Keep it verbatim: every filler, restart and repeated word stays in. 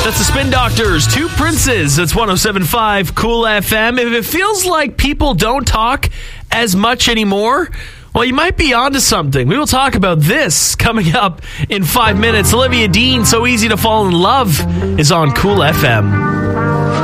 That's the Spin Doctors, Two Princes. It's one oh seven point five Cool F M. If it feels like people don't talk as much anymore, well, you might be onto something. We will talk about this coming up in five minutes. Olivia Dean, So Easy to Fall in Love, is on Cool F M.